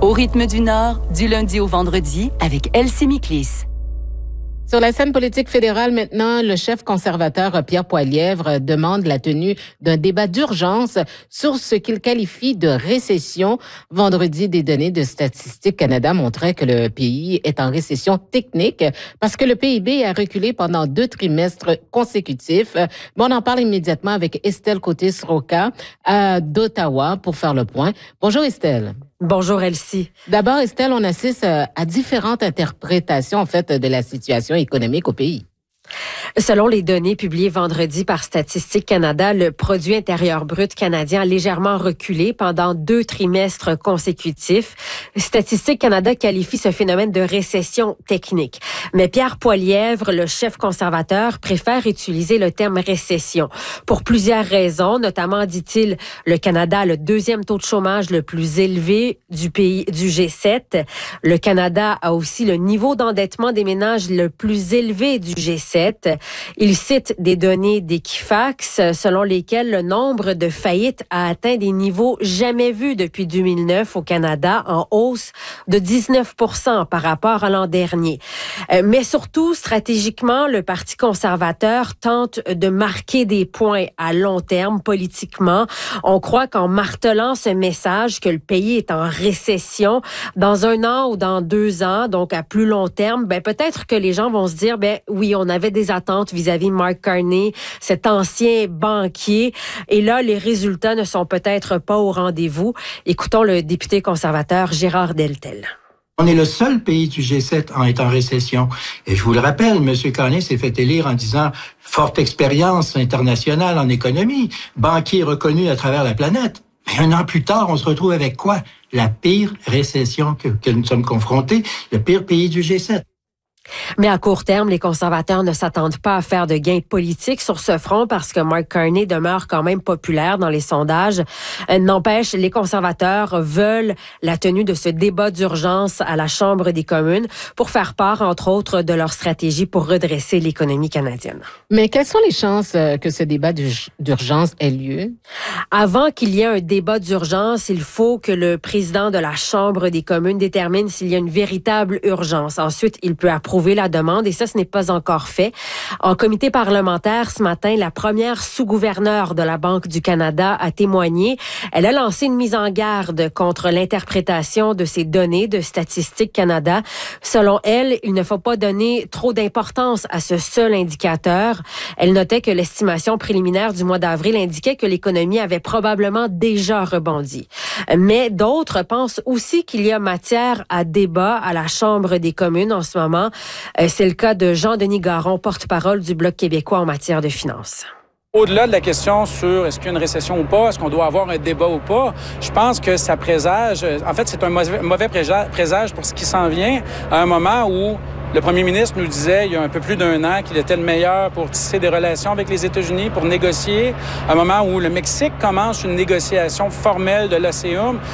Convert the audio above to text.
Au rythme du Nord, du lundi au vendredi, avec Elsie Miklis. Sur la scène politique fédérale maintenant, le chef conservateur Pierre Poilievre demande la tenue d'un débat d'urgence sur ce qu'il qualifie de récession. Vendredi, des données de Statistique Canada montraient que le pays est en récession technique parce que le PIB a reculé pendant 2 trimestres consécutifs. Bon, on en parle immédiatement avec Estelle Côté-Sroka d'Ottawa pour faire le point. Bonjour Estelle. Bonjour Elsie. D'abord, Estelle, on assiste à différentes interprétations en fait de la situation économique au pays. Selon les données publiées vendredi par Statistique Canada, le produit intérieur brut canadien a légèrement reculé pendant 2 trimestres consécutifs. Statistique Canada qualifie ce phénomène de récession technique. Mais Pierre Poilievre, le chef conservateur, préfère utiliser le terme récession pour plusieurs raisons. Notamment, dit-il, le Canada a le 2e taux de chômage le plus élevé du pays du G7. Le Canada a aussi le niveau d'endettement des ménages le plus élevé du G7. Il cite des données d'Equifax selon lesquelles le nombre de faillites a atteint des niveaux jamais vus depuis 2009 au Canada, en hausse de 19% par rapport à l'an dernier. Mais surtout, stratégiquement, le Parti conservateur tente de marquer des points à long terme politiquement. On croit qu'en martelant ce message que le pays est en récession, dans 1 an ou dans 2 ans, donc à plus long terme, peut-être que les gens vont se dire, oui, on avait des attentes vis-à-vis de Mark Carney, cet ancien banquier. Et là, les résultats ne sont peut-être pas au rendez-vous. Écoutons le député conservateur Gérard Deltel. On est le seul pays du G7 en étant en récession. Et je vous le rappelle, M. Carney s'est fait élire en disant « forte expérience internationale en économie, banquier reconnu à travers la planète ». Mais 1 an plus tard, on se retrouve avec quoi? La pire récession que nous sommes confrontés, le pire pays du G7. Mais à court terme, les conservateurs ne s'attendent pas à faire de gains politiques sur ce front parce que Mark Carney demeure quand même populaire dans les sondages. N'empêche, les conservateurs veulent la tenue de ce débat d'urgence à la Chambre des communes pour faire part, entre autres, de leur stratégie pour redresser l'économie canadienne. Mais quelles sont les chances que ce débat d'urgence ait lieu? Avant qu'il y ait un débat d'urgence, il faut que le président de la Chambre des communes détermine s'il y a une véritable urgence. Ensuite, il peut approuver la demande et ça, ce n'est pas encore fait. En comité parlementaire, ce matin, la première sous-gouverneure de la Banque du Canada a témoigné. Elle a lancé une mise en garde contre l'interprétation de ces données de Statistique Canada. Selon elle, il ne faut pas donner trop d'importance à ce seul indicateur. Elle notait que l'estimation préliminaire du mois d'avril indiquait que l'économie avait probablement déjà rebondi. Mais d'autres pensent aussi qu'il y a matière à débat à la Chambre des communes en ce moment. C'est le cas de Jean-Denis Garon, porte-parole du Bloc québécois en matière de finances. Au-delà de la question sur est-ce qu'il y a une récession ou pas, est-ce qu'on doit avoir un débat ou pas, je pense que ça présage, en fait, c'est un mauvais présage pour ce qui s'en vient à un moment où le premier ministre nous disait il y a un peu plus d'1 an qu'il était le meilleur pour tisser des relations avec les États-Unis, pour négocier, à un moment où le Mexique commence une négociation formelle de l'OCEUM.